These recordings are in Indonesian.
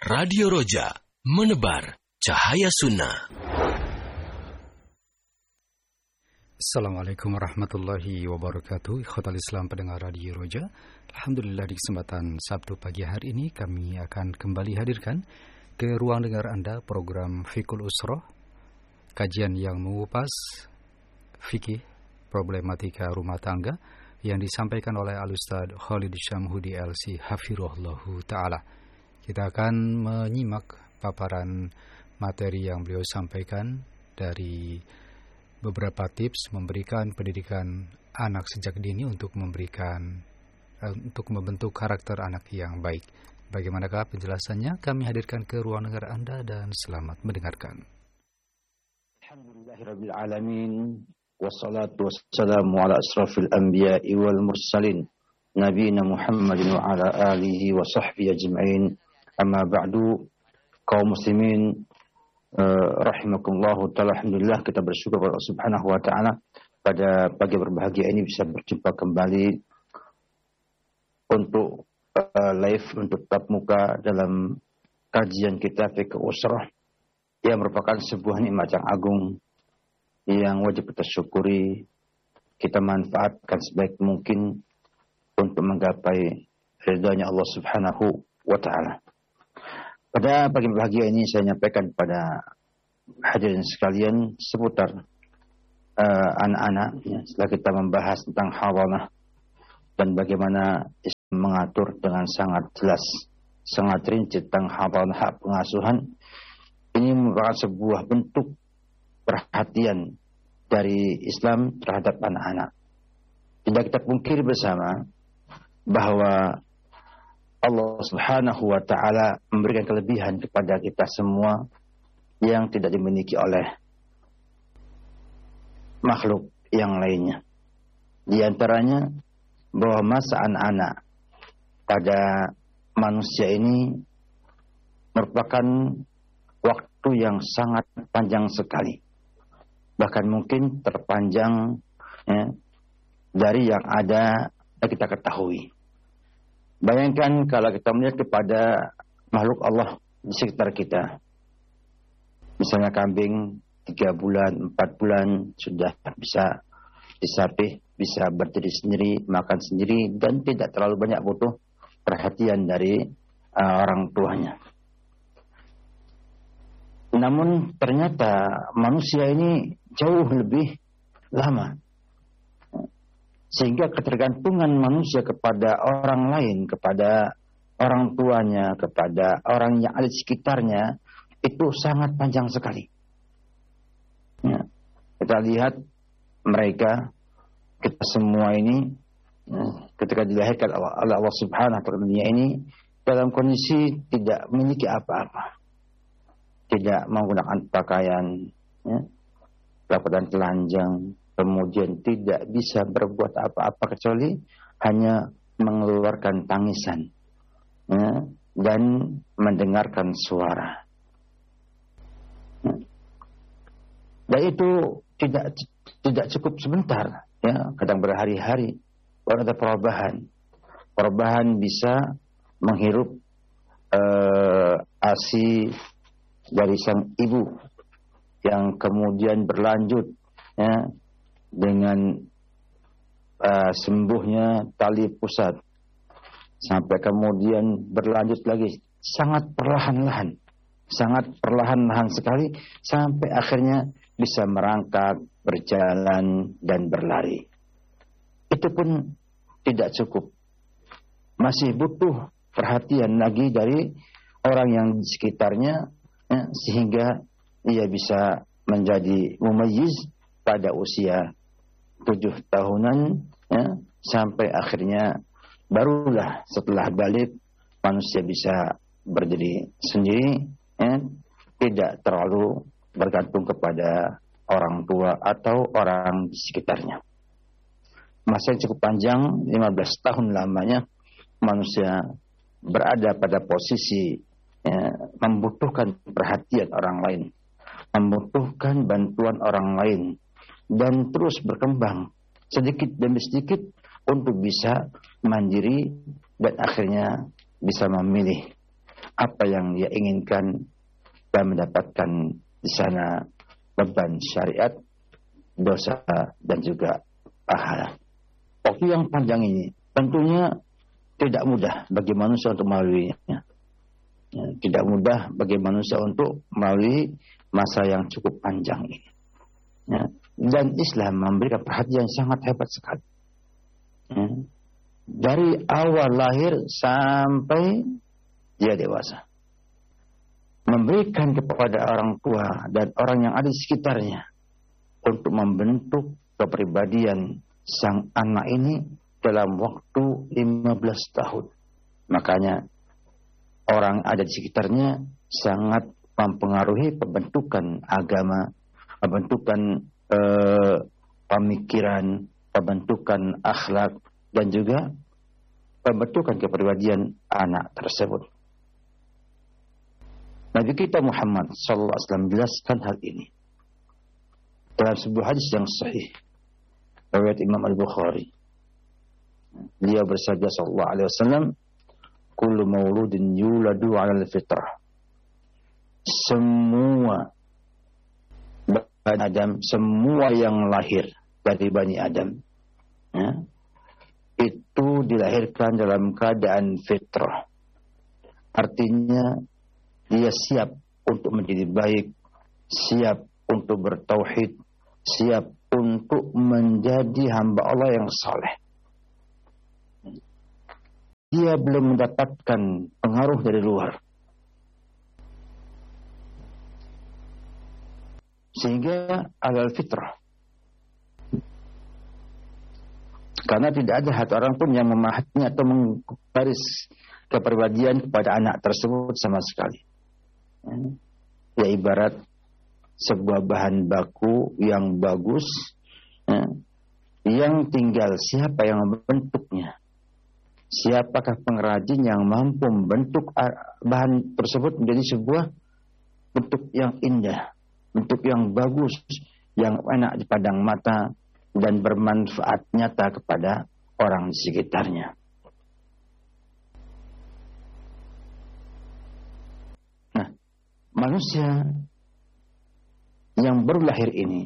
Radio Roja, menebar cahaya sunnah. Assalamualaikum warahmatullahi wabarakatuh. Ikhwatal Islam pendengar Radio Roja. Alhamdulillah di kesempatan Sabtu pagi hari ini kami akan kembali hadirkan ke ruang dengar Anda program Fiqhul Usrah, kajian yang mengupas fikih problematika rumah tangga yang disampaikan oleh Al-Ustaz Khalid Syamhudi LC Hafirullahu Ta'ala. Kita akan menyimak paparan materi yang beliau sampaikan dari beberapa tips memberikan pendidikan anak sejak dini untuk membentuk karakter anak yang baik. Bagaimanakah penjelasannya? Kami hadirkan ke ruang dengar Anda dan selamat mendengarkan. Alhamdulillahirabbil alamin. Wassalatu wassalamu ala asrafil anbiya'i wal mursalin nabiyina Muhammadin wa ala alihi wa sahbihi ajma'in. Amma ba'du, kaum muslimin rahimakumullahu ta'ala. Alhamdulillah, kita bersyukur kepada Allah Subhanahu wa ta'ala pada pagi berbahagia ini bisa berjumpa kembali untuk live, untuk tatap muka dalam kajian kita Fiqhul Usrah yang merupakan sebuah nikmat yang agung yang wajib kita syukuri, kita manfaatkan sebaik mungkin untuk menggapai ridhanya Allah Subhanahu wa ta'ala. Pada pagi bahagia ini saya menyampaikan kepada hadirin sekalian seputar anak-anak, ya, setelah kita membahas tentang hawanah dan bagaimana Islam mengatur dengan sangat jelas, sangat rinci tentang hawanah, hak pengasuhan. Ini merupakan sebuah bentuk perhatian dari Islam terhadap anak-anak. Tidak kita pungkiri bersama bahwa Allah Subhanahu wa ta'ala memberikan kelebihan kepada kita semua yang tidak dimiliki oleh makhluk yang lainnya. Di antaranya bahwa masa anak-anak pada manusia ini merupakan waktu yang sangat panjang sekali. Bahkan mungkin terpanjang dari yang ada yang kita ketahui. Bayangkan kalau kita melihat kepada makhluk Allah di sekitar kita. Misalnya kambing 3 bulan, 4 bulan sudah bisa disapih, bisa berdiri sendiri, makan sendiri, dan tidak terlalu banyak butuh perhatian dari orang tuanya. Namun ternyata manusia ini jauh lebih lama. Sehingga ketergantungan manusia kepada orang lain, kepada orang tuanya, kepada orang yang ada di sekitarnya, itu sangat panjang sekali. Ya, kita lihat mereka, kita semua ini, ketika dilahirkan oleh Allah Subhanahu wa ta'ala dunia ini, dalam kondisi tidak memiliki apa-apa. Tidak menggunakan pakaian, dan telanjang, kemudian tidak bisa berbuat apa-apa kecuali hanya mengeluarkan tangisan, dan mendengarkan suara. Dan itu tidak cukup sebentar, ya, kadang berhari-hari baru ada perubahan. Perubahan bisa menghirup ASI dari sang ibu yang kemudian berlanjut, ya, dengan sembuhnya tali pusat sampai kemudian berlanjut lagi sangat perlahan-lahan sekali sampai akhirnya bisa merangkak, berjalan dan berlari. Itu pun tidak cukup, masih butuh perhatian lagi dari orang yang di sekitarnya, ya, sehingga ia bisa menjadi mumayyiz pada usia 7 tahunan, ya, sampai akhirnya barulah setelah balik manusia bisa berdiri sendiri, ya, tidak terlalu bergantung kepada orang tua atau orang di sekitarnya. Masa yang cukup panjang, 15 tahun lamanya manusia berada pada posisi, ya, membutuhkan perhatian orang lain, membutuhkan bantuan orang lain, dan terus berkembang sedikit demi sedikit untuk bisa mandiri dan akhirnya bisa memilih apa yang dia inginkan dan mendapatkan di sana beban syariat, dosa dan juga pahala. Waktu yang panjang ini tentunya tidak mudah bagi manusia untuk melaluinya. Ya, tidak mudah bagi manusia untuk melalui masa yang cukup panjang ini. Ya, dan Islam memberikan perhatian sangat hebat sekali. Ya, dari awal lahir sampai dia dewasa. Memberikan kepada orang tua dan orang yang ada di sekitarnya untuk membentuk kepribadian sang anak ini dalam waktu 15 tahun. Makanya orang ada di sekitarnya sangat mempengaruhi pembentukan agama, pembentukan pemikiran, pembentukan akhlak, dan juga pembentukan kepribadian anak tersebut. Nabi kita Muhammad SAW menjelaskan hal ini dalam sebuah hadis yang sahih riwayat Imam Al-Bukhari. Dia bersabda sallallahu alaihi wasallam, kullu mauludin yuladu 'alal fitrah. Semua Bani Adam, semua yang lahir dari Bani Adam, ya, itu dilahirkan dalam keadaan fitrah. Artinya dia siap untuk menjadi baik, siap untuk bertauhid, siap untuk menjadi hamba Allah yang saleh. Dia belum mendapatkan pengaruh dari luar. Sehingga alal fitrah. Karena tidak ada satu orang pun yang memahami atau menggaris kepribadian kepada anak tersebut sama sekali. Ya ibarat sebuah bahan baku yang bagus, yang tinggal siapa yang membentuknya. Siapakah pengrajin yang mampu membentuk bahan tersebut menjadi sebuah bentuk yang indah, bentuk yang bagus, yang enak dipandang mata dan bermanfaat nyata kepada orang di sekitarnya. Nah, manusia yang baru lahir ini,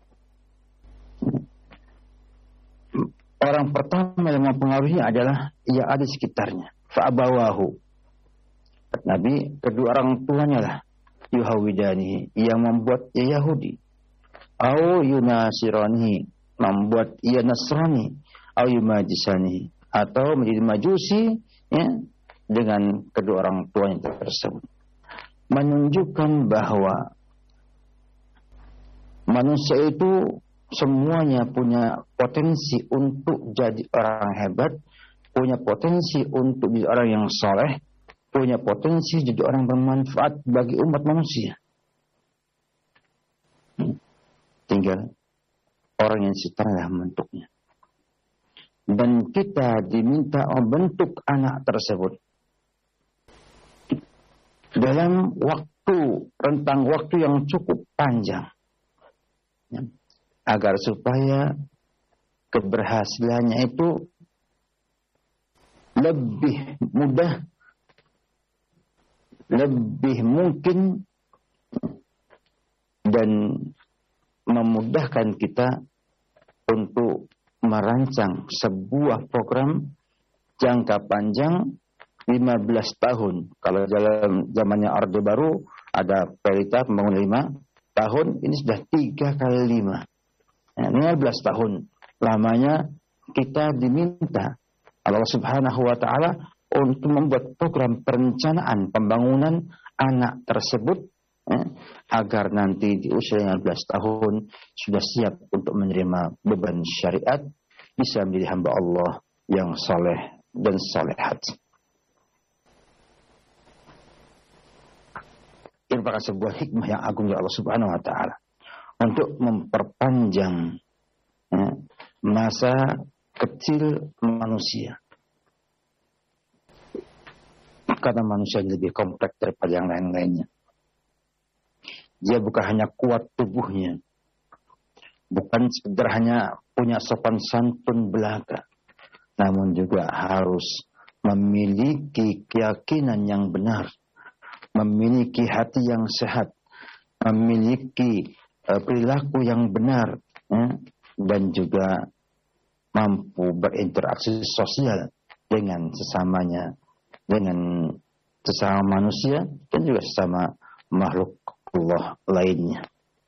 orang pertama yang mempengaruhi adalah yang ada di sekitarnya. Fa'abawahu. Nabi, kedua orang tuanya lah yuhawidanihi, yang membuat ia Yahudi. Au yunasiranihi, membuat ia Nasrani. Au yumajisanihi, atau menjadi majusi, ya, dengan kedua orang tuanya tersebut. Menunjukkan bahwa manusia itu semuanya punya potensi untuk jadi orang hebat, punya potensi untuk jadi orang yang soleh, punya potensi jadi orang bermanfaat bagi umat manusia. Tinggal orang yang setelah membentuknya. Dan kita diminta membentuk anak tersebut dalam rentang waktu yang cukup panjang, agar supaya keberhasilannya itu lebih mudah, lebih mungkin, dan memudahkan kita untuk merancang sebuah program jangka panjang 15 tahun. Kalau dalam zamannya Orde Baru ada Pelita pembangunan 5 tahun, ini sudah 3 kali 5. 15 tahun lamanya kita diminta Allah Subhanahu wa ta'ala untuk membuat program perencanaan pembangunan anak tersebut, agar nanti di usia 15 tahun sudah siap untuk menerima beban syariat, bisa menjadi hamba Allah yang saleh dan salehat. Ini merupakan sebuah hikmah yang agung dari Allah Subhanahu wa ta'ala untuk memperpanjang masa kecil manusia. Karena manusia lebih kompleks daripada yang lain-lainnya. Dia bukan hanya kuat tubuhnya, bukan sekedar hanya punya sopan santun belaka, namun juga harus memiliki keyakinan yang benar memiliki hati yang sehat, memiliki perilaku yang benar, dan juga mampu berinteraksi sosial dengan sesamanya, dengan sesama manusia dan juga sesama makhluk Allah lainnya.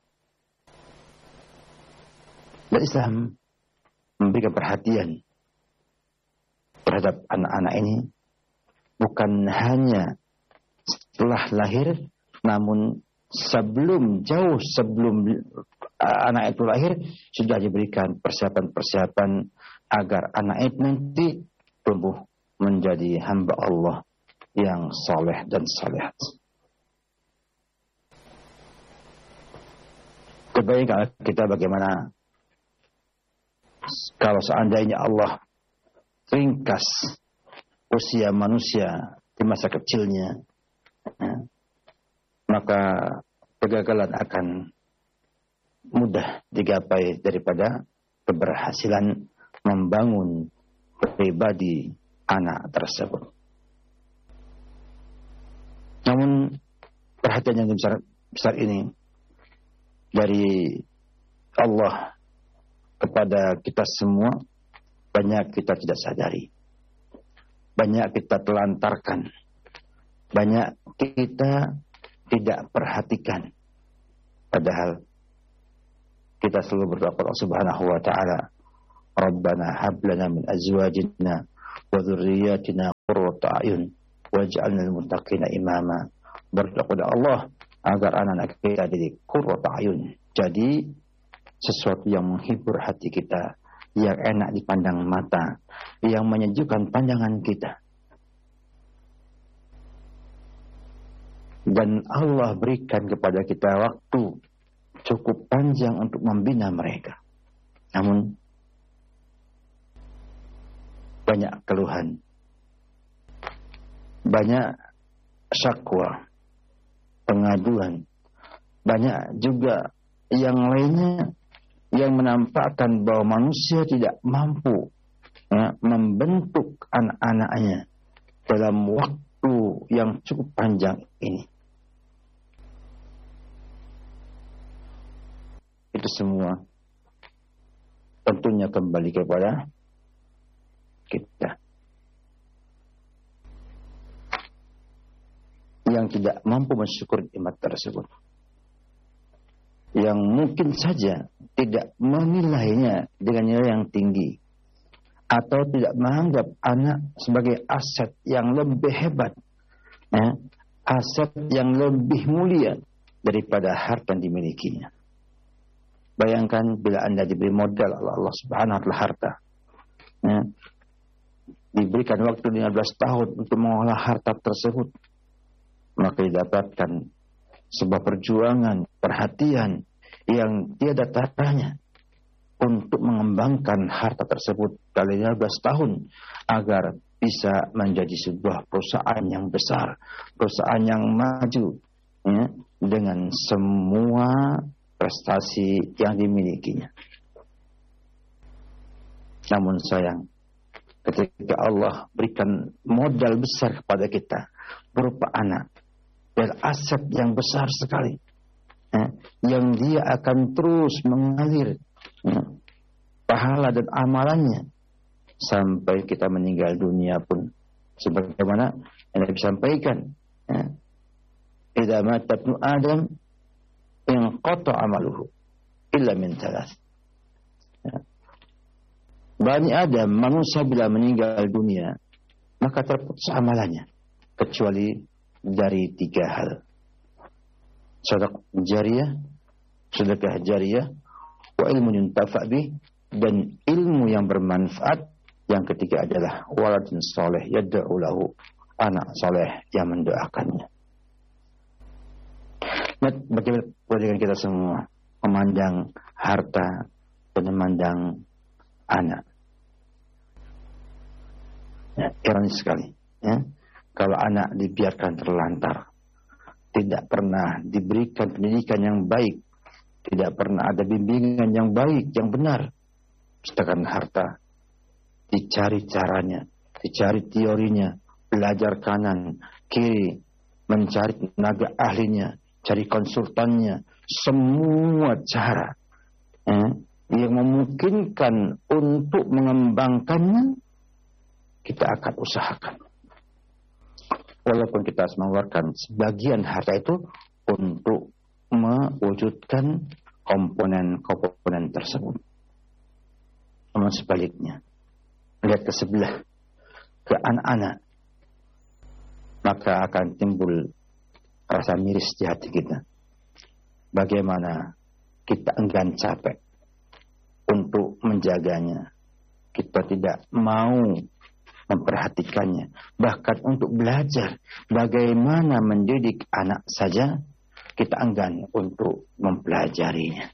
Dan Islam memberikan perhatian terhadap anak-anak ini bukan hanya setelah lahir, namun jauh sebelum anak itu lahir sudah diberikan persiapan-persiapan agar anak itu nanti tumbuh menjadi hamba Allah yang saleh dan salihat. Kebayangkan kita bagaimana kalau seandainya Allah ringkas usia manusia di masa kecilnya, maka kegagalan akan mudah digapai daripada keberhasilan membangun pribadi anak tersebut. Namun perhatian yang besar ini dari Allah kepada kita semua banyak kita tidak sadari, banyak kita telantarkan, banyak kita tidak perhatikan. Padahal kita selalu berdoa kepada Allah Subhanahu wa taala, Rabbana hab lana min azwajina wa dzurriyyatina qurrata a'yun waj'alna lil muttaqina imama. Berdoa kepada Allah agar anak-anak kita jadi qurrata a'yun, jadi sesuatu yang menghibur hati kita, yang enak dipandang mata, yang menyejukkan pandangan kita. Dan Allah berikan kepada kita waktu cukup panjang untuk membina mereka. Namun banyak keluhan, banyak syakwa, pengaduan, banyak juga yang lainnya yang menampakkan bahwa manusia tidak mampu membentuk anak-anaknya dalam waktu yang cukup panjang ini. Itu semua tentunya kembali kepada kita yang tidak mampu mensyukuri nikmat tersebut, yang mungkin saja tidak menilainya dengan nilai yang tinggi, atau tidak menganggap anak sebagai aset yang lebih hebat, aset yang lebih mulia daripada harta yang dimilikinya. Bayangkan bila Anda diberi modal Allah Subhanahu wa taala harta, diberikan waktu 15 tahun untuk mengolah harta tersebut, maka didapatkan sebuah perjuangan, perhatian yang tiada taranya untuk mengembangkan harta tersebut kali 15 tahun agar bisa menjadi sebuah perusahaan yang besar, perusahaan yang maju, dengan semua prestasi yang dimilikinya. Namun sayang, ketika Allah berikan modal besar kepada kita berupa anak, dan aset yang besar sekali, yang dia akan terus mengalir pahala dan amalannya sampai kita meninggal dunia pun, sebagaimana yang Nabi sampaikan, idza mata ibnu Adam inqata amaluhu illa min thalath. Bani Adam, manusia bila meninggal dunia maka terputus amalannya kecuali dari 3 hal: sedekah jariyah, wa ilmun yuntafa' bih, dan ilmu yang bermanfaat. Yang ketiga adalah waladun saleh yad'u lahu, anak saleh yang mendoakannya. Bagaimana kita semua memandang harta dan memandang anak? Ironis sekali, kalau anak dibiarkan terlantar, tidak pernah diberikan pendidikan yang baik, tidak pernah ada bimbingan yang baik, yang benar, sedangkan harta dicari caranya, dicari teorinya, belajar kanan, kiri, mencari tenaga ahlinya, cari konsultannya, semua cara yang memungkinkan untuk mengembangkannya, kita akan usahakan. Walaupun kita harus mengeluarkan sebagian harta itu untuk mewujudkan komponen-komponen tersebut. Namun sebaliknya, lihat ke sebelah, ke anak-anak, maka akan timbul rasa miris di hati kita. Bagaimana kita enggan capek untuk menjaganya. Kita tidak mau memperhatikannya. Bahkan untuk belajar bagaimana mendidik anak saja, kita enggan untuk mempelajarinya.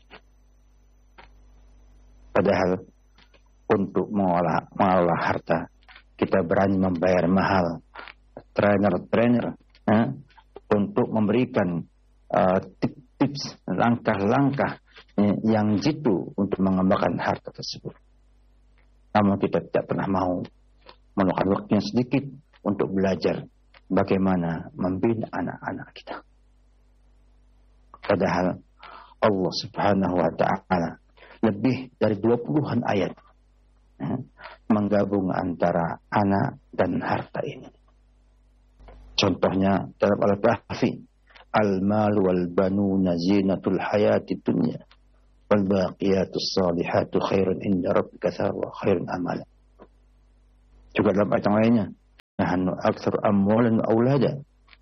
Padahal untuk mengolah harta, kita berani membayar mahal trainer untuk memberikan tips, langkah-langkah yang jitu untuk mengembangkan harta tersebut. Namun kita tidak pernah mau meluangkan waktu yang sedikit untuk belajar bagaimana membina anak-anak kita. Padahal Allah Subhanahu wa ta'ala lebih dari 20-an ayat menggabung antara anak dan harta ini. Contohnya dalam Al-Kahfi, al-mal wal banuna zinatul hayati dunya wal baqiyatus salihatu khairun inda rabbika thawaba khairun amala. Juga dalam ayat yang lainnya, nahnu aktsar amwalan wa aulada.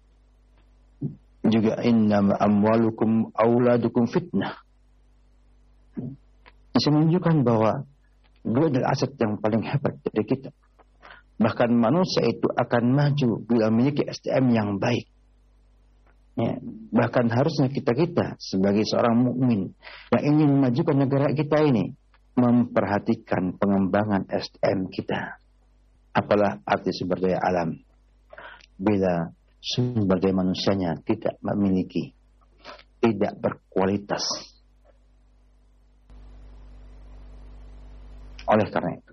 Juga innama amwalukum auladukum fitnah. Ini menunjukkan bahwa dua adalah aset yang paling hebat dari kita. Bahkan manusia itu akan maju bila memiliki SDM yang baik. Ya, bahkan harusnya kita sebagai seorang mukmin yang ingin memajukan negara kita ini memperhatikan pengembangan SDM kita. Apalah arti sumber daya alam bila sumber daya manusianya tidak memiliki, tidak berkualitas. Oleh karena itu,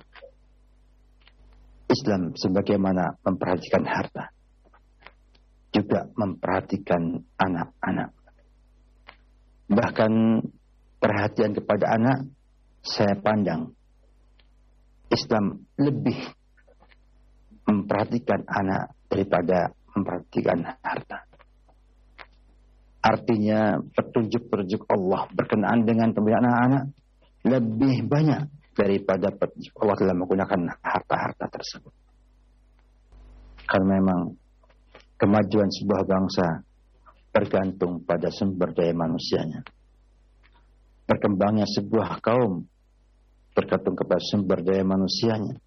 Islam sebagaimana memperhatikan harta, juga memperhatikan anak-anak. Bahkan perhatian kepada anak, saya pandang Islam lebih memperhatikan anak daripada memperhatikan harta. Artinya petunjuk-petunjuk Allah berkenaan dengan pembinaan anak-anak lebih banyak daripada petunjuk Allah dalam menggunakan harta-harta tersebut. Karena memang kemajuan sebuah bangsa bergantung pada sumber daya manusianya. Berkembangnya sebuah kaum bergantung kepada sumber daya manusianya.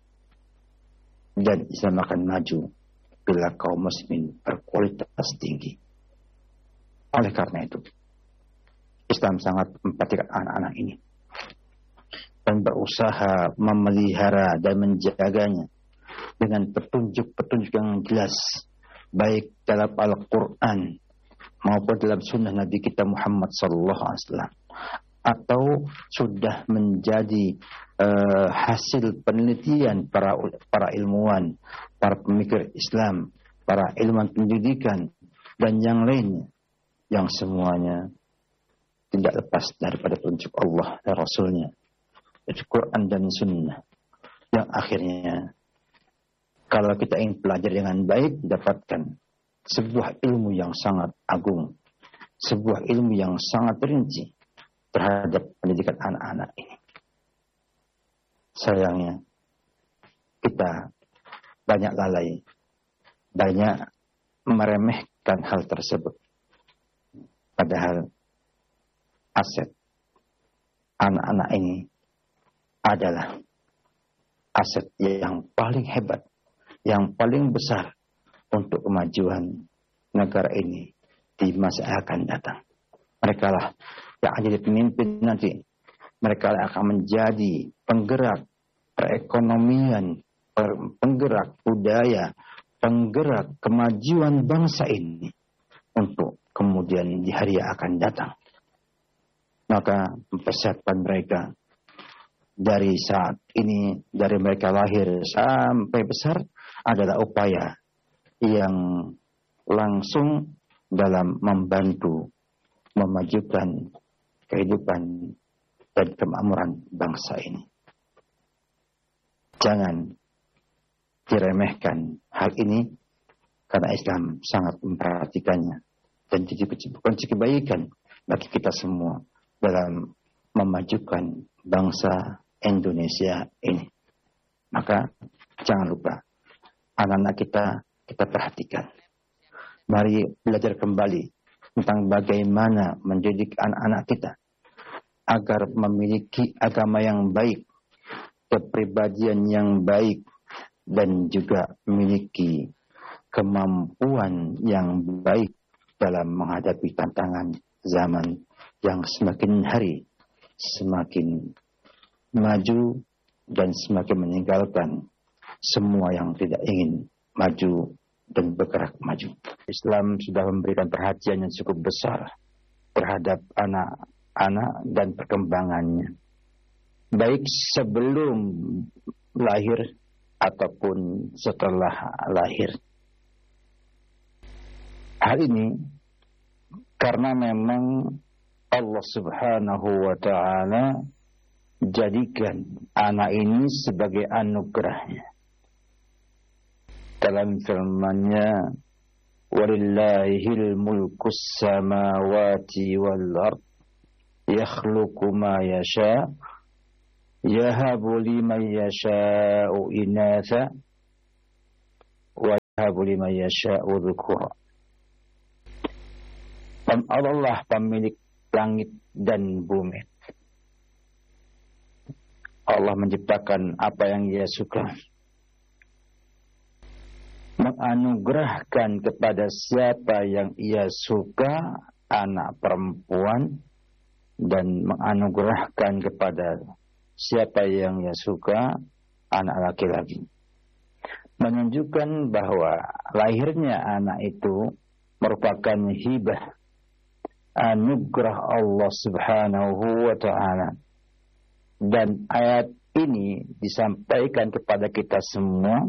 Dan Islam akan maju bila kaum muslimin berkualitas tinggi. Oleh karena itu, Islam sangat memperhatikan anak-anak ini dan berusaha memelihara dan menjaganya dengan petunjuk-petunjuk yang jelas, baik dalam Al-Quran maupun dalam sunnah Nabi kita Muhammad SAW, atau sudah menjadi hasil penelitian para ilmuwan, para pemikir Islam, para ilmuwan pendidikan, dan yang lainnya, yang semuanya tidak lepas daripada petunjuk Allah dan Rasulnya, dari Quran dan Sunnah, yang akhirnya kalau kita ingin belajar dengan baik, dapatkan sebuah ilmu yang sangat agung, sebuah ilmu yang sangat rinci terhadap pendidikan anak-anak ini. Sayangnya kita banyak lalai, banyak meremehkan hal tersebut. Padahal aset anak-anak ini adalah aset yang paling hebat, yang paling besar untuk kemajuan negara ini di masa yang akan datang. Mereka lah yang akan jadi pemimpin nanti. Mereka lah akan menjadi penggerak perekonomian, penggerak budaya, penggerak kemajuan bangsa ini untuk kemudian di hari yang akan datang. Maka mempersiapkan mereka dari saat ini, dari mereka lahir sampai besar adalah upaya yang langsung dalam membantu memajukan kehidupan dan kemakmuran bangsa ini. Jangan diremehkan hal ini, karena Islam sangat memperhatikannya dan jadi kunci kebaikan bagi kita semua dalam memajukan bangsa Indonesia ini. Maka jangan lupa anak-anak kita perhatikan. Mari belajar kembali tentang bagaimana mendidik anak-anak kita agar memiliki agama yang baik, kepribadian yang baik, dan juga memiliki kemampuan yang baik dalam menghadapi tantangan zaman yang semakin hari semakin maju dan semakin meninggalkan semua yang tidak ingin maju dan bergerak maju. Islam sudah memberikan perhatian yang cukup besar terhadap anak-anak dan perkembangannya, baik sebelum lahir ataupun setelah lahir. Hal ini karena memang Allah Subhanahu wa ta'ala jadikan anak ini sebagai anugerahnya. Dalam firman-Nya, "Walillahil mulkus samawati wal ard, yakhluqu ma yasha, yahabu liman yasha'u inatha, wa yahabu liman yasha'u dzukura." Allah pemilik langit dan bumi. Allah menciptakan apa yang Dia suka, menganugerahkan kepada siapa yang Ia suka anak perempuan, dan menganugerahkan kepada siapa yang Ia suka anak laki-laki. Menunjukkan bahwa lahirnya anak itu merupakan hibah, anugerah Allah Subhanahu wa ta'ala. Dan ayat ini disampaikan kepada kita semua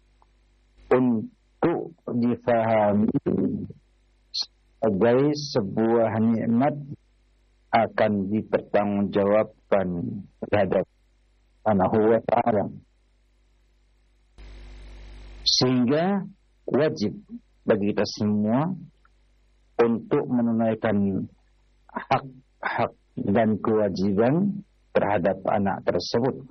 untuk difahami sebagai sebuah nikmat akan dipertanggungjawabkan terhadap Subhanahu wa ta'ala. Sehingga wajib bagi kita semua untuk menunaikan hak-hak dan kewajiban terhadap anak tersebut.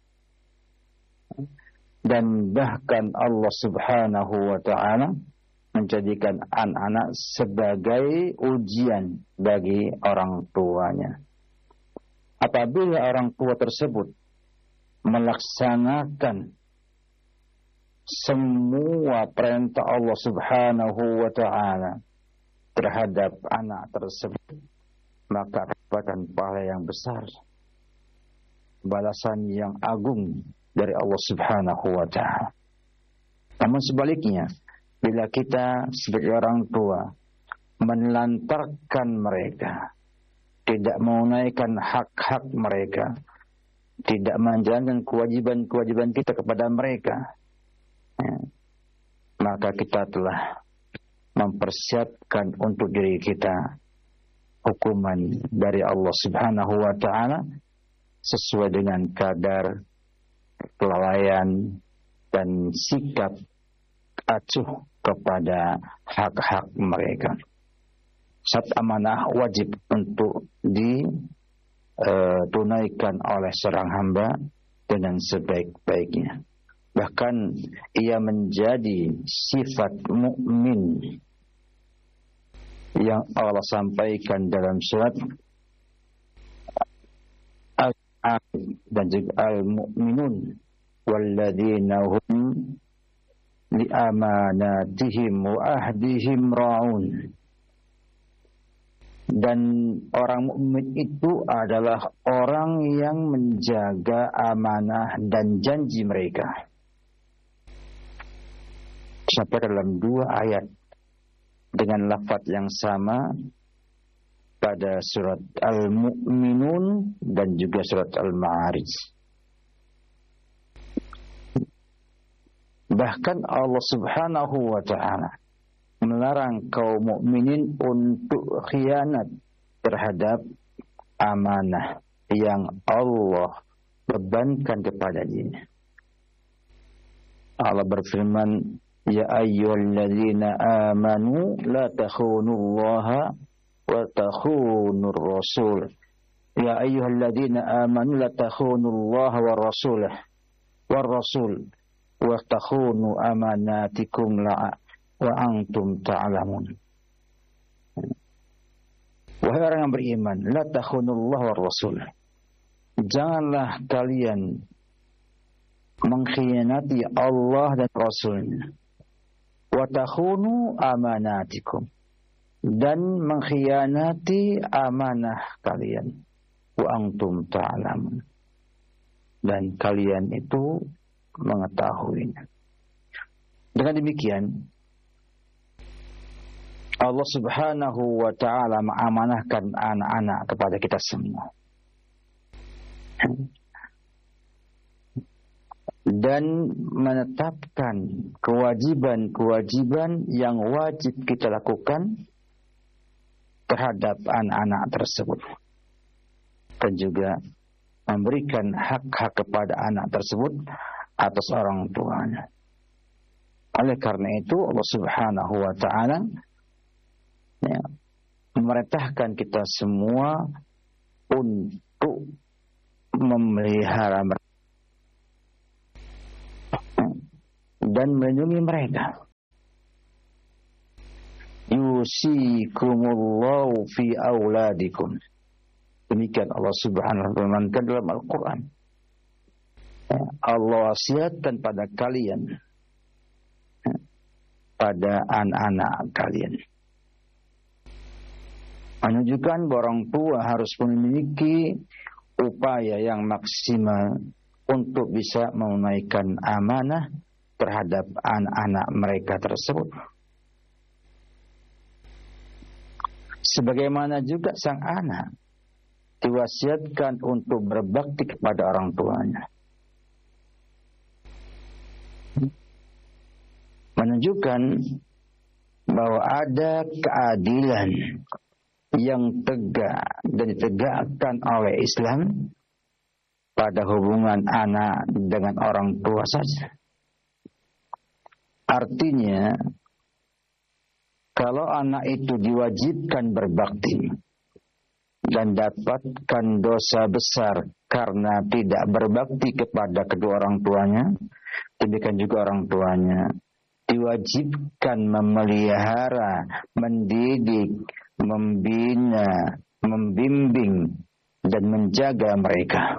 Dan bahkan Allah Subhanahu wa ta'ala menjadikan anak-anak sebagai ujian bagi orang tuanya. Apabila orang tua tersebut melaksanakan semua perintah Allah Subhanahu wa ta'ala terhadap anak tersebut, maka dapatkan pahala yang besar, balasan yang agung dari Allah Subhanahu wa ta'ala. Namun sebaliknya, bila kita sebagai orang tua menelantarkan mereka, tidak menunaikan hak-hak mereka, tidak menjalankan kewajiban-kewajiban kita kepada mereka, maka kita telah mempersiapkan untuk diri kita hukuman dari Allah Subhanahu wa ta'ala sesuai dengan kadar kelalaian dan sikap acuh kepada hak-hak mereka. Satu amanah wajib untuk ditunaikan oleh seorang hamba dengan sebaik-baiknya. Bahkan ia menjadi sifat mukmin yang Allah sampaikan dalam surat dan juga al-mu'minun walladzina hum li amanatihim wa ahdihim ra'un. Dan orang mukmin itu adalah orang yang menjaga amanah dan janji mereka. Sampai dalam dua ayat dengan lafaz yang sama pada surat Al-Mu'minun dan juga surat Al-Ma'arij. Bahkan Allah Subhanahu wa ta'ala melarang kaum mukminin untuk khianat terhadap amanah yang Allah bebankan kepadanya. Allah berfirman, ya ayyuhalladzina amanu la takhunullaha wa takhunur rasul. Ya ayyuhalladzina amanu la takhunullaha wa rasul wa takhunu amanatikum wa antum ta'lamun. Wahai orang yang beriman, la takhunullaha wa rasul. Janganlah kalian mengkhianati Allah dan Rasulnya. Wa takhunu amanatikum, dan mengkhianati amanah kalian. Wa antum ta'lamun, dan kalian itu mengetahuinya. Dengan demikian Allah Subhanahu wa ta'ala mengamanahkan anak-anak kepada kita semua. Dan menetapkan kewajiban-kewajiban yang wajib kita lakukan terhadap anak-anak tersebut. Dan juga memberikan hak-hak kepada anak tersebut atas orang tuanya. Oleh karena itu Allah Subhanahu wa ta'ala memerintahkan kita semua untuk memelihara mereka dan melindungi mereka. Yusikumullahu fi auladikum. Demikian Allah Subhanahu wa ta'ala firmankan dalam Al-Quran. Allah wasiatkan pada kalian, pada anak-anak kalian, menunjukkan bahwa orang tua harus memiliki upaya yang maksimal untuk bisa menunaikan amanah terhadap anak-anak mereka tersebut. Sebagaimana juga sang anak diwasiatkan untuk berbakti kepada orang tuanya. Menunjukkan bahwa ada keadilan yang tegak dan ditegakkan oleh Islam pada hubungan anak dengan orang tua saja. Artinya, kalau anak itu diwajibkan berbakti dan dapatkan dosa besar karena tidak berbakti kepada kedua orang tuanya, demikian juga orang tuanya diwajibkan memelihara, mendidik, membina, membimbing, dan menjaga mereka.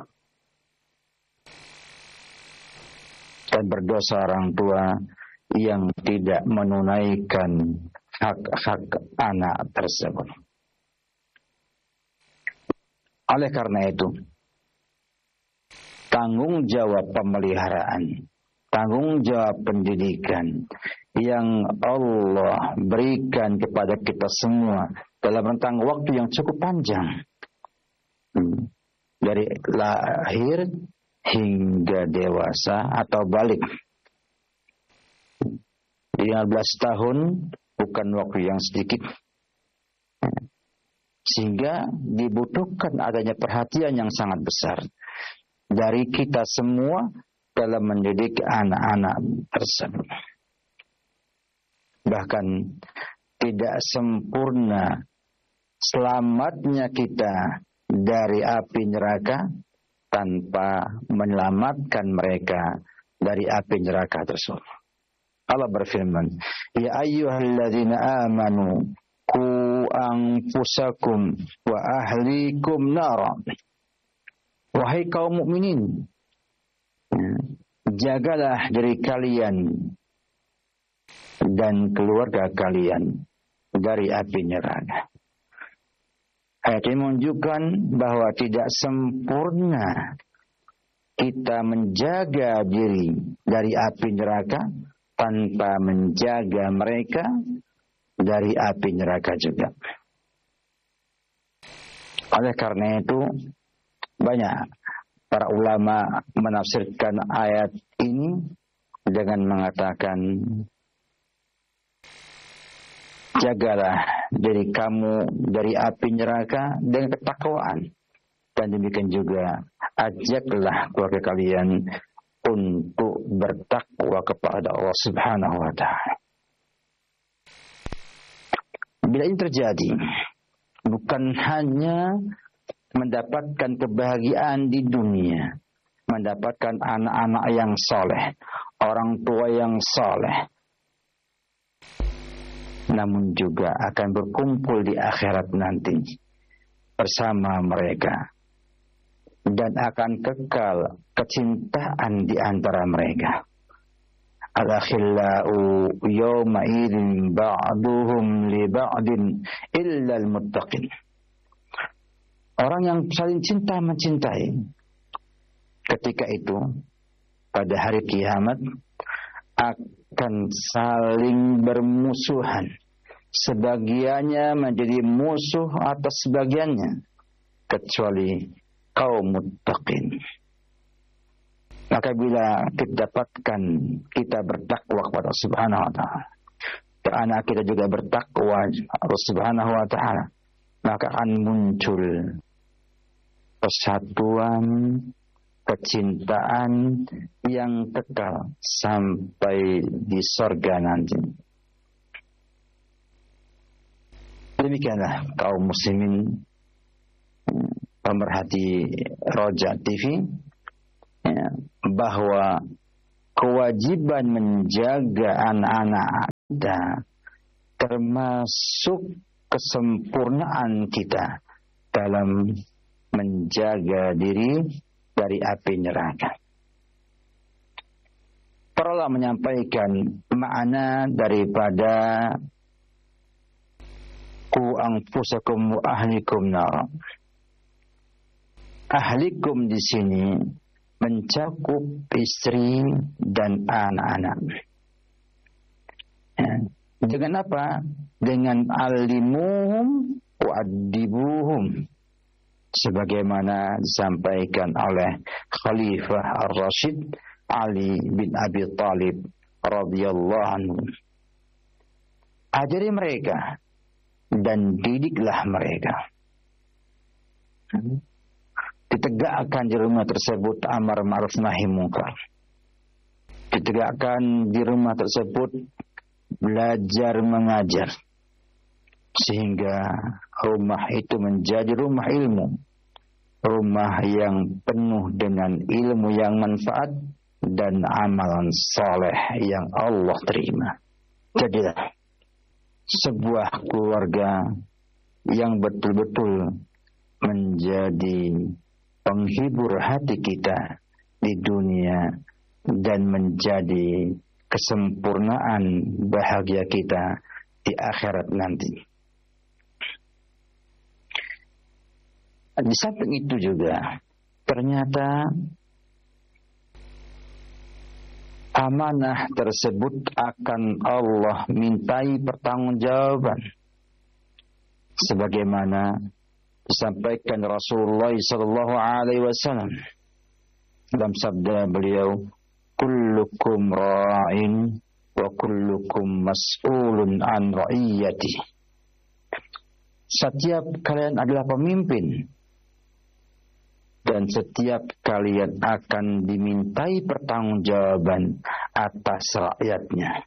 Dan berdosa orang tua yang tidak menunaikan hak-hak anak tersebut. Oleh karena itu, tanggung jawab pemeliharaan, tanggung jawab pendidikan yang Allah berikan kepada kita semua dalam rentang waktu yang cukup panjang, dari lahir hingga dewasa atau balik. 15 tahun bukan waktu yang sedikit, sehingga dibutuhkan adanya perhatian yang sangat besar dari kita semua dalam mendidik anak-anak tersebut. Bahkan tidak sempurna selamatnya kita dari api neraka tanpa menyelamatkan mereka dari api neraka tersebut. Allah berfirman, ya ayyuhalladzina amanu qu anfusakum wa ahlikum nara. Wahai kaum mukminin, jagalah diri kalian dan keluarga kalian dari api neraka. Ayat ini menunjukkan bahwa tidak sempurna kita menjaga diri dari api neraka tanpa menjaga mereka dari api neraka juga. Oleh karena itu, banyak para ulama menafsirkan ayat ini dengan mengatakan jagalah diri kamu dari api neraka dengan ketakwaan. Dan demikian juga ajaklah keluarga kalian untuk bertakwa kepada Allah Subhanahu wa ta'ala. Bila ini terjadi, bukan hanya mendapatkan kebahagiaan di dunia, mendapatkan anak-anak yang soleh, orang tua yang soleh, namun juga akan berkumpul di akhirat nanti bersama mereka, dan akan kekal kecintaan di antara mereka. Al-akhillau yawma idzin ba'duhum li ba'din illa al-muttaqin. Orang yang saling cinta mencintai ketika itu pada hari kiamat akan saling bermusuhan. Sebagiannya menjadi musuh atas sebagiannya kecuali kaum muttaqin. Maka bila kita dapatkan kita bertakwa kepada Subhanahu wa ta'ala, anak kita juga bertakwa kepada Subhanahu wa ta'ala, maka akan muncul persatuan, kecintaan yang kekal sampai di surga nanti. Demikianlah kaum muslimin pemerhati Roja TV, bahwa kewajiban menjaga anak-anak kita termasuk kesempurnaan kita dalam menjaga diri dari api neraka. Para ulama menyampaikan makna daripada qu anfusakum wa ahlikum nar. Ahlikum di sini mencakup istri dan anak-anak. Dengan apa? Dengan alimuhum wa adibuhum, sebagaimana disampaikan oleh Khalifah Ar-Rasyid Ali bin Abi Thalib radhiyallahu anhu. Ajari mereka dan didiklah mereka. Ditegakkan di rumah tersebut amar ma'ruf nahi munkar. Ditegakkan di rumah tersebut belajar mengajar, sehingga rumah itu menjadi rumah ilmu, rumah yang penuh dengan ilmu yang manfaat dan amalan saleh yang Allah terima. Jadilah sebuah keluarga yang betul-betul menjadi penghibur hati kita di dunia dan menjadi kesempurnaan bahagia kita di akhirat nanti. Di samping itu juga ternyata amanah tersebut akan Allah mintai pertanggungjawaban, sebagaimana disampaikan Rasulullah sallallahu alaihi wasallam dalam sabda beliau, kullukum ra'in wa kullukum mas'ulun an ra'iyati. Setiap kalian adalah pemimpin dan setiap kalian akan dimintai pertanggungjawaban atas rakyatnya.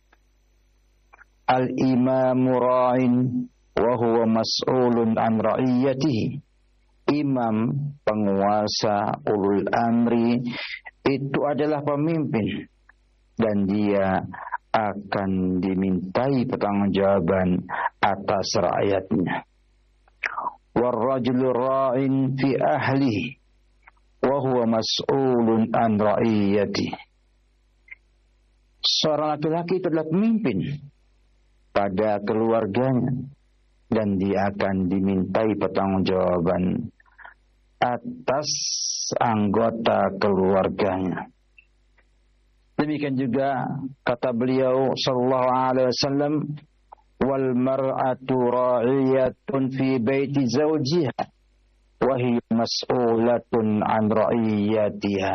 Al-imamu ra'in wa huwa mas'ulun an ra'iyatihi. Imam, penguasa, ulul amri itu adalah pemimpin dan dia akan dimintai pertanggungjawaban atas rakyatnya. Warrajulu ra'in fi ahlihi wa huwa mas'ulun an ra'iyatihi. Seorang laki-laki itu adalah pemimpin pada keluarganya dan dia akan dimintai pertanggungjawaban atas anggota keluarganya. Demikian juga kata beliau sallallahu alaihi wasallam, wal mar'atu ra'iyatun fi baiti zawjiha wa hiya mas'ulatun an ra'iyatiha.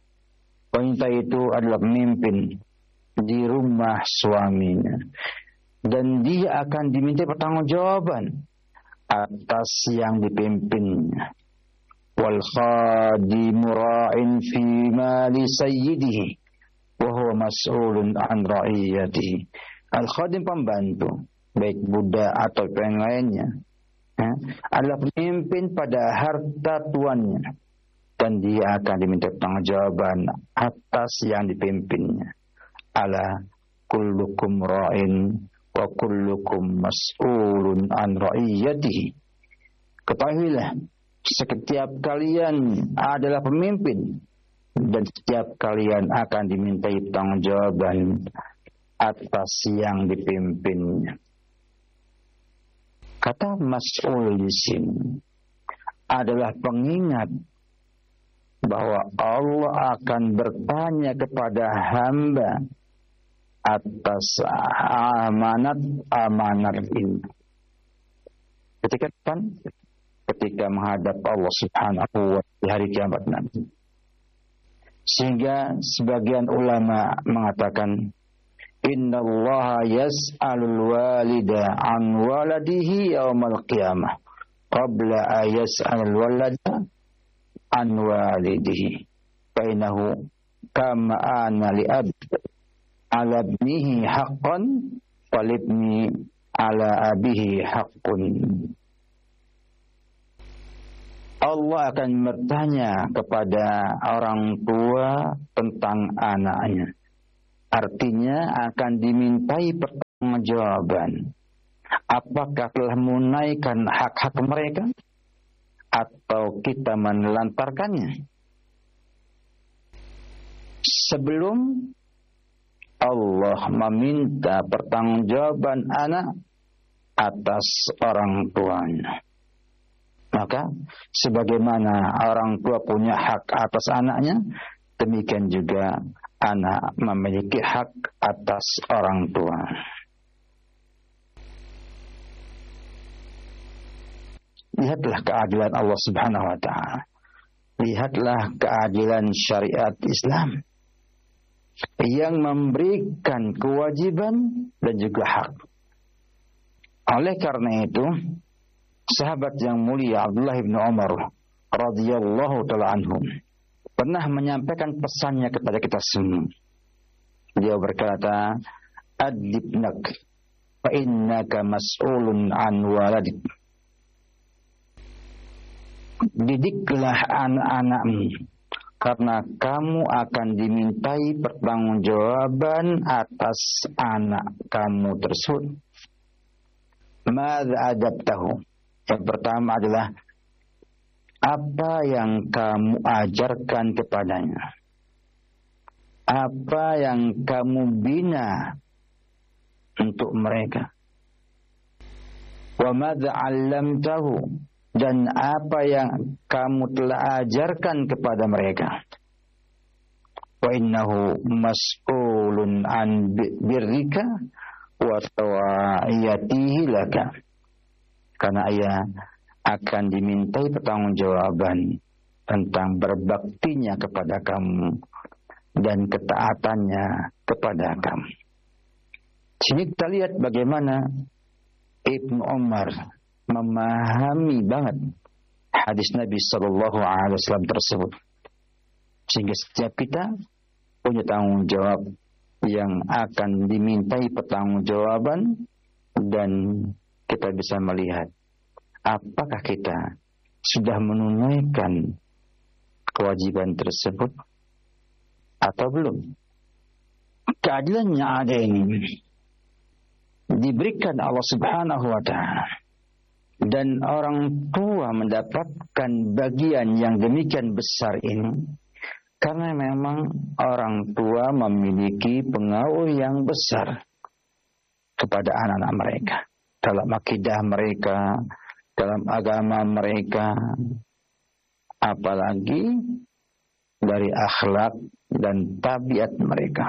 Wanita itu adalah pemimpin di rumah suaminya dan dia akan diminta pertanggungjawaban atas yang dipimpinnya. Wal khadimu ra'in fi mali sayyidihi wa huwa mas'ulun an ra'iyatihi. Al khadim pembantu, baik budak atau yang lainnya, adalah pemimpin pada harta tuannya, dan dia akan diminta pertanggungjawaban atas yang dipimpinnya. Ala kullukum ra'in wa kullukum mas'ulun an ra'iyatihi. Ketahuilah, setiap kalian adalah pemimpin dan setiap kalian akan dimintai pertanggungjawaban atas yang dipimpinnya. Kata mas'ul di sini adalah pengingat bahwa Allah akan bertanya kepada hamba atas amanat ini. Ketika menghadap Allah Subhanahu wa ta'ala di hari kiamat nanti. Sehingga sebagian ulama mengatakan, innallaha yas'alul walida an waladihi yaumal qiyamah qabla ayas'alul walada an walidihi. Fainahu kama ana li abd ala ibnihi haqqan falibni ala abihi haqqun. Allah akan bertanya kepada orang tua tentang anaknya. Artinya akan dimintai pertanggungjawaban. Apakah telah menunaikan hak-hak mereka atau kita menelantarkannya? Sebelum Allah meminta pertanggungjawaban anak atas orang tuanya, maka sebagaimana orang tua punya hak atas anaknya, demikian juga anak memiliki hak atas orang tua. Lihatlah keadilan Allah Subhanahu wa ta'ala. Lihatlah keadilan syariat Islam yang memberikan kewajiban dan juga hak. Oleh karena itu, sahabat yang mulia Abdullah bin Umar radhiyallahu ta'ala anhum pernah menyampaikan pesannya kepada kita semua. Dia berkata, "Adibnak fa innaka mas'ulun an waladik." Didiklah anak-anakmu karena kamu akan dimintai pertanggungjawaban atas anak kamu tersebut. Madza adabtahu? Yang pertama adalah apa yang kamu ajarkan kepadanya, apa yang kamu bina untuk mereka. Wa madza 'allamtahu? Dan apa yang kamu telah ajarkan kepada mereka. Wa innahu mas'ulun an birrika wa tawa'iyatihi laka. Karena ia akan dimintai pertanggungjawaban tentang berbaktinya kepada kamu dan ketaatannya kepada kamu. Sini kita lihat bagaimana Ibnu Umar memahami banget hadis Nabi Sallallahu Alaihi Wasallam tersebut, sehingga setiap kita punya tanggung jawab yang akan dimintai pertanggungjawaban, dan kita bisa melihat apakah kita sudah menunaikan kewajiban tersebut atau belum. Keadilannya ada ini diberikan Allah Subhanahu wa ta'ala, dan orang tua mendapatkan bagian yang demikian besar ini karena memang orang tua memiliki pengaruh yang besar kepada anak-anak mereka, dalam akidah mereka, dalam agama mereka, apalagi dari akhlak dan tabiat mereka.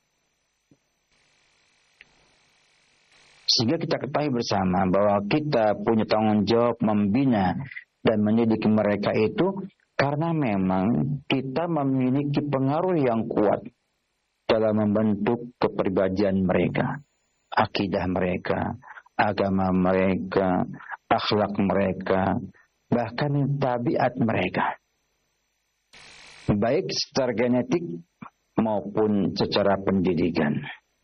Sehingga kita ketahui bersama bahwa kita punya tanggung jawab membina dan mendidik mereka itu karena memang kita memiliki pengaruh yang kuat dalam membentuk kepribadian mereka. akidah mereka, agama mereka, akhlak mereka, bahkan tabiat mereka, baik secara genetik maupun secara pendidikan.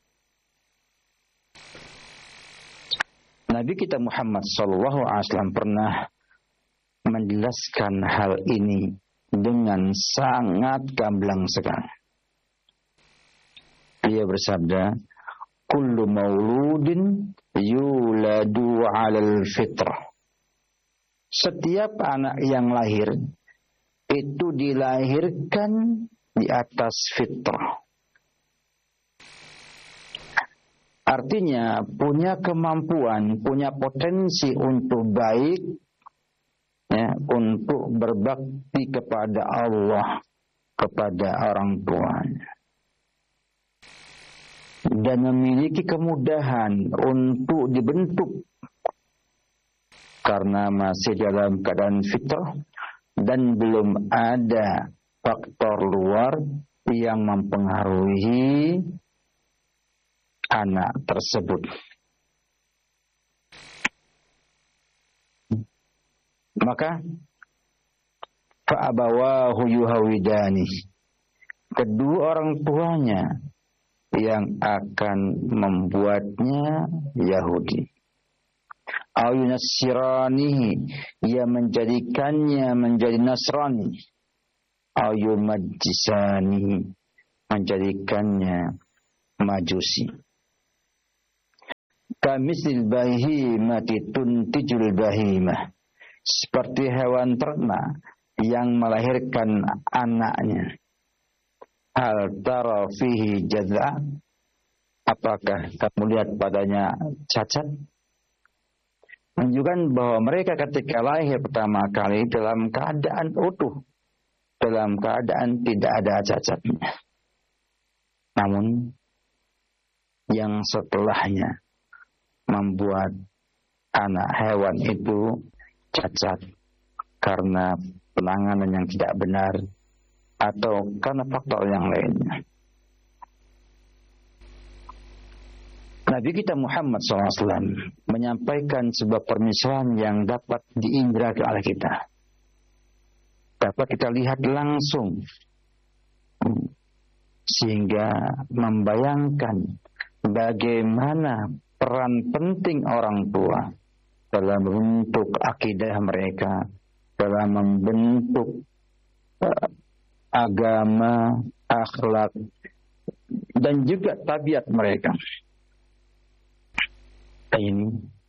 Nabi kita Muhammad SAW pernah menjelaskan hal ini dengan sangat gamblang sekali. Dia bersabda, "Kullu mauludin yuladu 'alal fitrah." Setiap anak yang lahir itu dilahirkan di atas fitrah. Artinya punya kemampuan, punya potensi untuk baik, ya, untuk berbakti kepada Allah, kepada orang tuanya, dan memiliki kemudahan untuk dibentuk karena masih dalam keadaan fitrah dan belum ada faktor luar yang mempengaruhi anak tersebut. Maka fa'abawahu yuhawidani, kedua orang tuanya yang akan membuatnya Yahudi, au yunassirani, ia menjadikannya menjadi Nasrani, au yumajjisani, menjadikannya Majusi. Kamisil bahimati tuntijul bahimah, seperti hewan ternak yang melahirkan anaknya. Hal tara fihi jaz'a, apakah kamu lihat padanya cacat? Menunjukkan bahwa mereka ketika lahir pertama kali dalam keadaan utuh, dalam keadaan tidak ada cacatnya. Namun yang setelahnya membuat anak hewan itu cacat karena penanganan yang tidak benar atau karena faktor yang lainnya. Nabi kita Muhammad SAW menyampaikan sebuah permisalan yang dapat diindra oleh kita, dapat kita lihat langsung, sehingga membayangkan bagaimana peran penting orang tua dalam membentuk akidah mereka, dalam membentuk agama, akhlak, dan juga tabiat mereka. Ini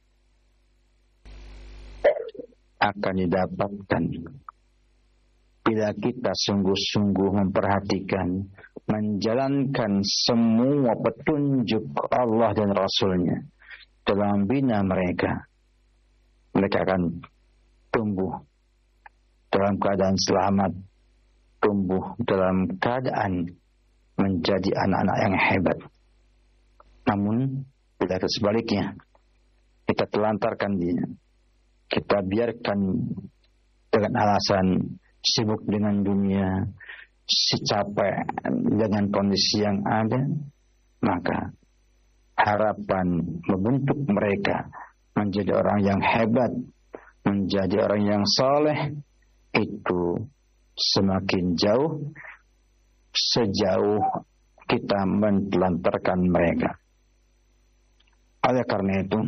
akan didapatkan bila kita sungguh-sungguh memperhatikan, menjalankan semua petunjuk Allah dan Rasulnya dalam bina mereka. Mereka akan tumbuh dalam keadaan selamat, tumbuh dalam keadaan menjadi anak-anak yang hebat. Namun bila sebaliknya, kita telantarkan dia, kita biarkan dengan alasan sibuk dengan dunia, si capek dengan kondisi yang ada, maka harapan membentuk mereka menjadi orang yang hebat, menjadi orang yang saleh, itu semakin jauh sejauh kita menelantarkan mereka. Oleh karena itu,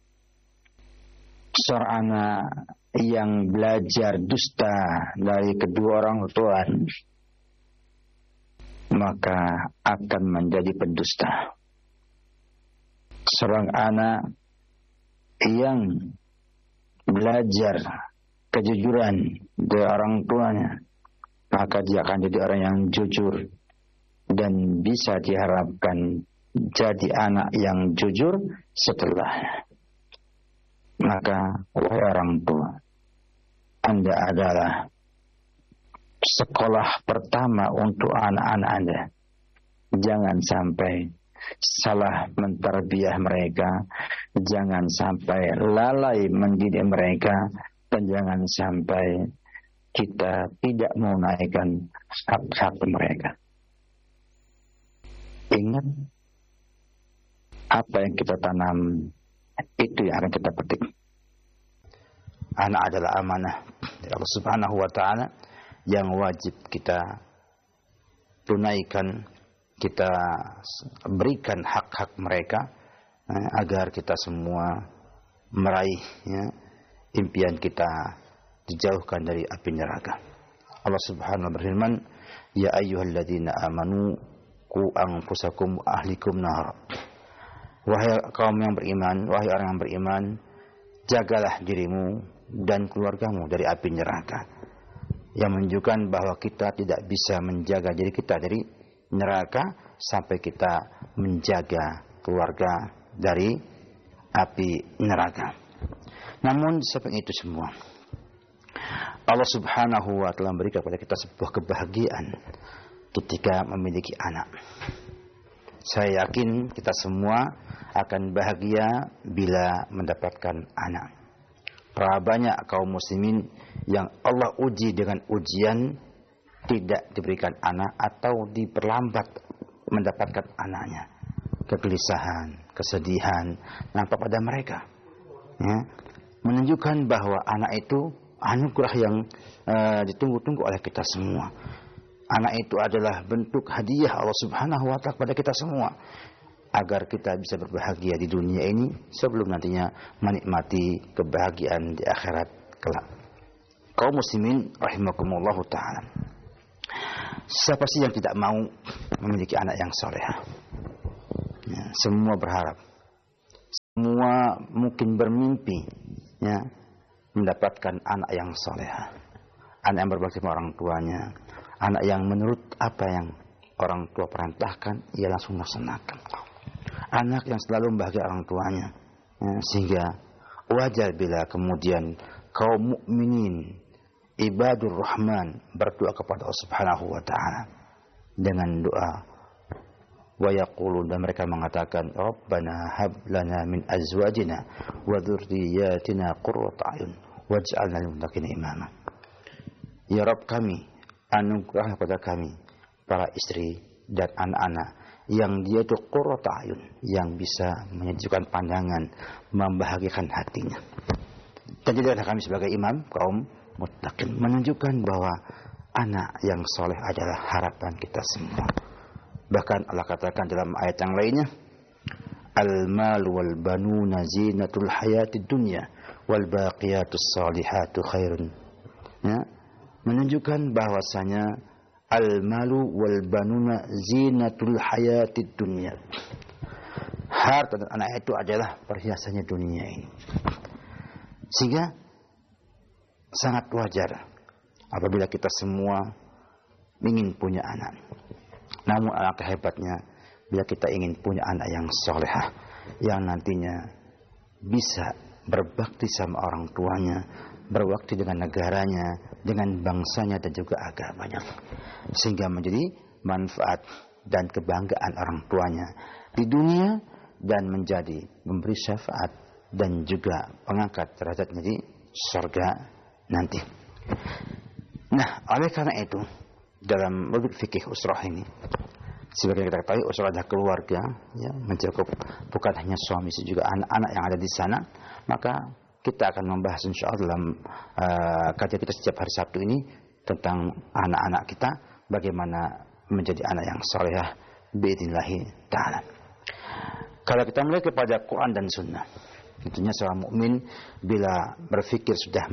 seorang anak yang belajar dusta dari kedua orang tua, maka akan menjadi pendusta. Seorang anak yang belajar kejujuran dari orang tuanya, maka dia akan jadi orang yang jujur dan bisa diharapkan jadi anak yang jujur setelahnya. Maka wahai orang tua, Anda adalah sekolah pertama untuk anak-anak Anda. Jangan sampai salah mentarbiyah mereka, jangan sampai lalai mendidik mereka, dan jangan sampai kita tidak menunaikan hak-hak mereka. Ingat, apa yang kita tanam, itu yang akan kita petik. Anak adalah amanah dari Allah Subhanahu wa Ta'ala yang wajib kita tunaikan, kita berikan hak-hak mereka agar kita semua meraih impian kita dijauhkan dari api neraka. Allah Subhanahu wa Ta'ala berfirman, ya ayyuhalladzina amanu qu anfusakum wa ahlikum nar. Wahai kaum yang beriman, wahai orang yang beriman, jagalah dirimu dan keluargamu dari api neraka. Yang menunjukkan bahwa kita tidak bisa menjaga diri kita dari neraka sampai kita menjaga keluarga dari api neraka. Namun samping itu semua, Allah Subhanahu wa Ta'ala memberikan kepada kita sebuah kebahagiaan ketika memiliki anak. Saya yakin kita semua akan bahagia bila mendapatkan anak. Berapa banyak kaum muslimin yang Allah uji dengan ujian tidak diberikan anak atau diperlambat mendapatkan anaknya. Kegelisahan, kesedihan nampak pada mereka. Menunjukkan bahwa anak itu anugerah yang ditunggu-tunggu oleh kita semua. Anak itu adalah bentuk hadiah Allah Subhanahu wa Ta'ala kepada kita semua agar kita bisa berbahagia di dunia ini sebelum nantinya menikmati kebahagiaan di akhirat kelak. Kaum muslimin rahimakumullah ta'ala, siapa sih yang tidak mau memiliki anak yang saleh? Semua berharap, semua mungkin bermimpi mendapatkan anak yang saleh, anak yang berbakti sama orang tuanya, anak yang menurut apa yang orang tua perintahkan ia langsung laksanakan, anak yang selalu membahagiakan orang tuanya, sehingga wajar bila kemudian kaum mukminin ibadur rahman berdoa kepada Allah Subhanahu wa Ta'ala dengan doa wa yaqulun, dan mereka mengatakan Rabbana hab lana min azwajina wa dzurriyyatina qurrata a'yun waj'alna lil muttaqina imama. Ya Rabb kami, anugerah kepada kami para istri dan anak-anak yang dia itu qurrata a'yun, yang bisa menyejukkan pandangan, membahagiakan hatinya. Dan jadilah kami sebagai imam kaum muttaqin, menunjukkan bahwa anak yang soleh adalah harapan kita semua. Bahkan Allah katakan dalam ayat yang lainnya, al-mal wal banuna zinatul hayatid dunya wal baqiyatus salihatu khairun. Menunjukkan bahwasanya al-malu wal banuna zinatul hayatid dunya. Harta dan anak itu adalah perhiasannya dunia ini. Sehingga sangat wajar apabila kita semua ingin punya anak. Namun alangkah hebatnya bila kita ingin punya anak yang solehah, yang nantinya bisa berbakti sama orang tuanya, berbakti dengan negaranya, dengan bangsanya dan juga agamanya, sehingga menjadi manfaat dan kebanggaan orang tuanya di dunia dan menjadi memberi syafaat dan juga mengangkat derajatnya di surga nanti. Nah, oleh karena itu dalam mabit fikih usrah ini, sebagai kita ketahui usrah adalah keluarga, mencakup bukan hanya suami, juga anak-anak yang ada di sana. Maka kita akan membahas insyaallah dalam kajian kita setiap hari Sabtu ini tentang anak-anak kita, bagaimana menjadi anak yang salehah biidznillah taala. Kalau kita melihat kepada Quran dan Sunnah, tentunya seorang mukmin bila berpikir sudah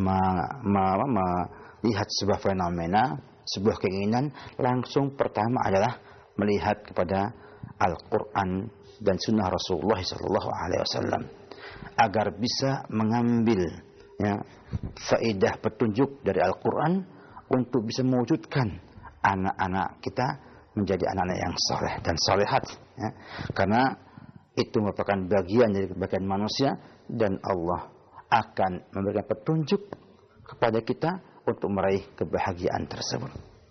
melihat sebuah fenomena, sebuah keinginan, langsung pertama adalah melihat kepada Al-Quran dan Sunnah Rasulullah SAW agar bisa mengambil faedah petunjuk dari Al-Quran untuk bisa mewujudkan anak-anak kita menjadi anak-anak yang saleh dan salehat, karena itu merupakan bagian dari kebaikan manusia dan Allah akan memberikan petunjuk kepada kita untuk meraih kebahagiaan tersebut.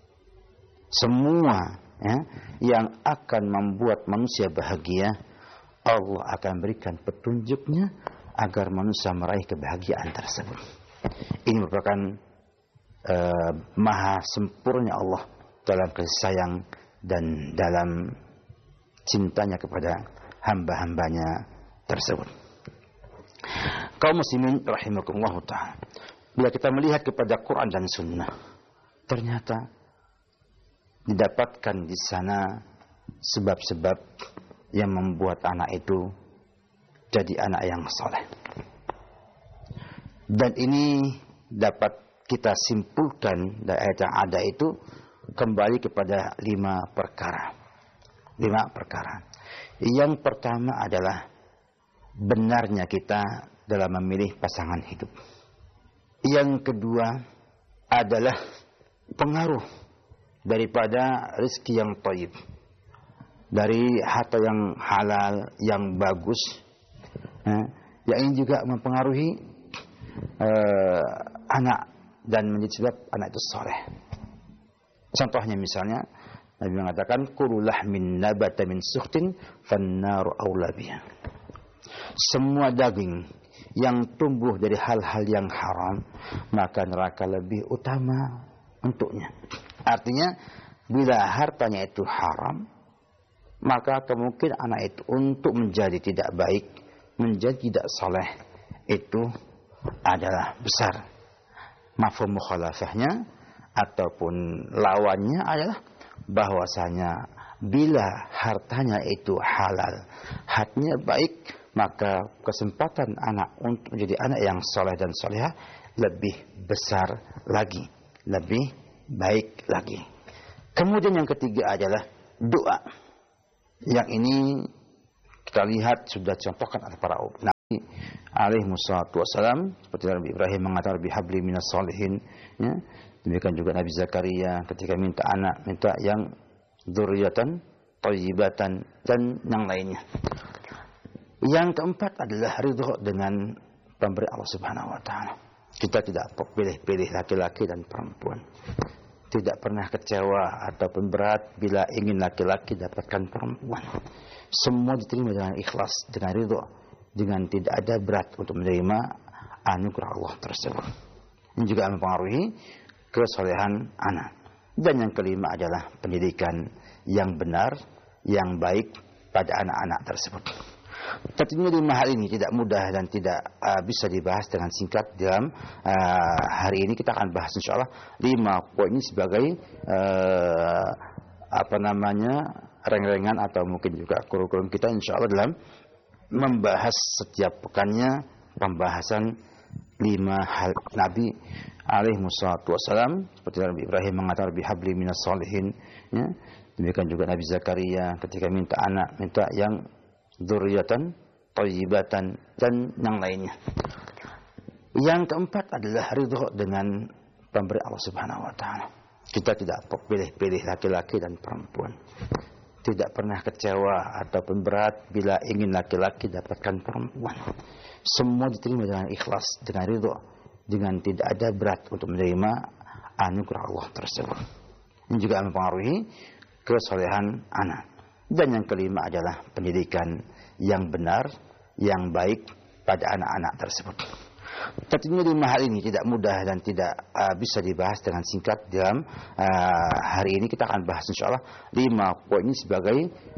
Semua yang akan membuat manusia bahagia, Allah akan berikan petunjuknya agar manusia meraih kebahagiaan tersebut. Ini merupakan maha sempurna Allah dalam kasih sayang dan dalam cintanya kepada hamba-hambanya tersebut. Kaum muslimin rahimakumullah ta'ala, bila kita melihat kepada Quran dan Sunnah, ternyata didapatkan di sana sebab-sebab yang membuat anak itu jadi anak yang saleh. Dan ini dapat kita simpulkan dari ayat yang ada itu kembali kepada 5 perkara. 5 perkara. Yang pertama adalah benarnya kita dalam memilih pasangan hidup. Yang kedua adalah pengaruh daripada rezeki yang thayyib, dari harta yang halal, yang bagus, yang ini juga mempengaruhi anak dan menjadi sebab anak itu saleh. Contohnya misalnya Nabi mengatakan kullu lahmin nabata min sukhtin fannaru aula biha. Semua daging yang tumbuh dari hal-hal yang haram, maka neraka lebih utama untuknya. Artinya bila hartanya itu haram, maka kemungkinan anak itu untuk menjadi tidak baik, menjadi tidak saleh itu adalah besar. Mafhum mukhalafahnya ataupun lawannya adalah bahwasanya bila hartanya itu halal, hatinya baik, maka kesempatan anak untuk menjadi anak yang saleh dan salehah lebih besar lagi, lebih baik lagi. Kemudian yang ketiga adalah doa. Yang ini kita lihat sudah dicontohkan oleh para nabi alaihi wassalam, seperti Nabi Ibrahim mengatakan bihabli minas salihin, ya. Demikian juga Nabi Zakaria ketika minta anak, minta yang dzurriyyatan thayyibatan dan yang lainnya. Yang keempat adalah ridho dengan pemberi Allah Subhanahu wa taala. Kita tidak pilih-pilih laki-laki dan perempuan. Tidak pernah kecewa ataupun berat bila ingin laki-laki dapatkan perempuan. Semua diterima dengan ikhlas, dengan ridho, dengan tidak ada berat untuk menerima anugerah Allah tersebut. Ini juga mempengaruhi kesolehan anak. Dan yang kelima adalah pendidikan yang benar, yang baik pada anak-anak tersebut. Tentunya 5 hal ini tidak mudah dan tidak bisa dibahas dengan singkat dalam hari ini. Kita akan bahas insyaallah 5 poin ini sebagai reng-rengan atau mungkin juga kurikulum kita insyaallah dalam membahas setiap pekannya pembahasan 5 hal Nabi alaihi wassalam, seperti Nabi Ibrahim mengatakan bihabli minas salihin, ya. Demikian juga Nabi Zakaria ketika minta anak, minta yang dzurriyyatan thayyibatan dan yang lainnya. Yang keempat adalah ridho dengan pemberi Allah Subhanahu wa taala. Kita tidak pilih-pilih laki-laki dan perempuan. Tidak pernah kecewa ataupun berat bila ingin laki-laki dapatkan perempuan. Semua diterima dengan ikhlas, dengan ridho, dengan tidak ada berat untuk menerima anugerah Allah tersebut. Ini juga mempengaruhi kesolehan anak. Dan yang kelima adalah pendidikan yang benar, yang baik pada anak-anak tersebut. Tentunya 5 hal ini tidak mudah dan tidak bisa dibahas dengan singkat dalam hari ini. Kita akan bahas insyaallah 5 poin ini sebagai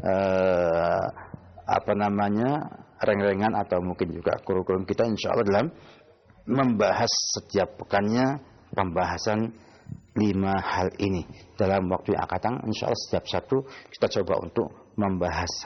reng-rengan atau mungkin juga kurikulum kita insyaallah dalam membahas setiap pekannya pembahasan 5 hal ini. Dalam waktu yang akan datang insyaallah setiap Sabtu kita coba untuk membahas